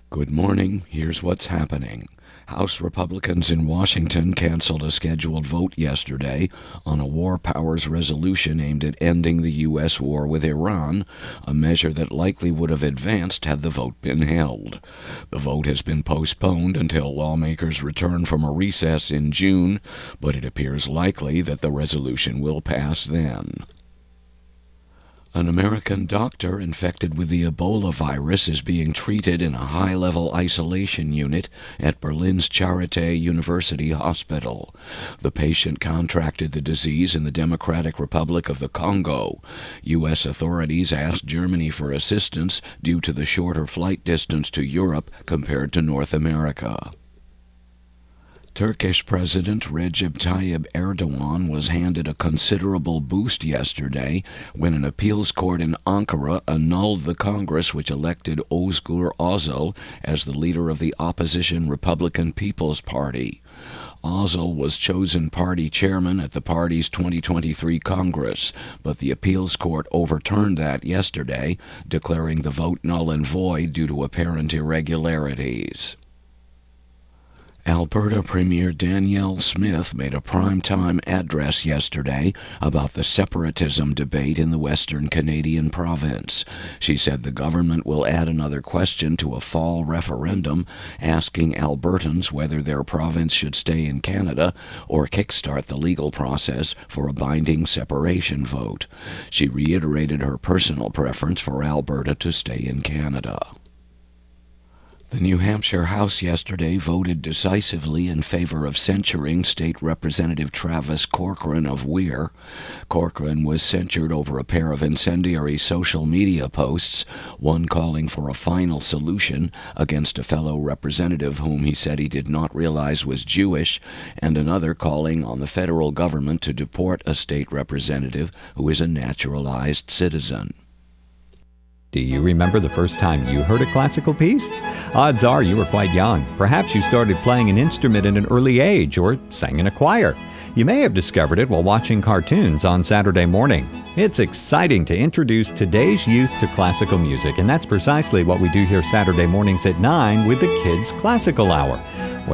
Good morning. Here's what's happening. House Republicans in Washington canceled a scheduled vote yesterday on a war powers resolution aimed at ending the U.S. war with Iran, a measure that likely would have advanced had the vote been held. The vote has been postponed until lawmakers return from a recess in June, but it appears likely that the resolution will pass then. An American doctor infected with the Ebola virus is being treated in a high-level isolation unit at Berlin's Charité University Hospital. The patient contracted the disease in the Democratic Republic of the Congo. U.S. authorities asked Germany for assistance due to the shorter flight distance to Europe compared to North America. Turkish President Recep Tayyip Erdogan was handed a considerable boost yesterday when an appeals court in Ankara annulled the Congress which elected Özgür Özel as the leader of the opposition Republican People's Party. Özel was chosen party chairman at the party's 2023 Congress, but the appeals court overturned that yesterday, declaring the vote null and void due to apparent irregularities. Alberta Premier Danielle Smith made a prime-time address yesterday about the separatism debate in the Western Canadian province. She said the government will add another question to a fall referendum asking Albertans whether their province should stay in Canada or kickstart the legal process for a binding separation vote. She reiterated her personal preference for Alberta to stay in Canada. The New Hampshire House yesterday voted decisively in favor of censuring State Representative Travis Corcoran of Weir. Corcoran was censured over a pair of incendiary social media posts, one calling for a final solution against a fellow representative whom he said he did not realize was Jewish, and another calling on the federal government to deport a state representative who is a naturalized citizen. Do you remember the first time you heard a classical piece? Odds are you were quite young. Perhaps you started playing an instrument at an early age or sang in a choir. You may have discovered it while watching cartoons on Saturday morning. It's exciting to introduce today's youth to classical music, and that's precisely what we do here Saturday mornings at 9 with the Kids Classical Hour.